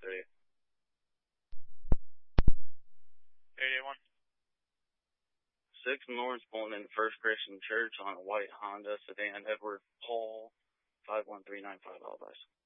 38. 881. 6 North pulling into First Christian Church on a white Honda sedan, Edward Paul, 51395 Aldice.